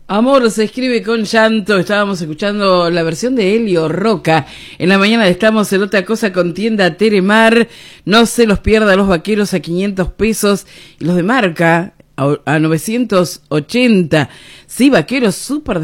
Amor se escribe con llanto. Estábamos escuchando la versión de Elio Roca. En la mañana estamos en Otra Cosa con Tienda Teremar. No se los pierda, los vaqueros a 500 pesos y los de marca a 980. Sí, vaqueros súper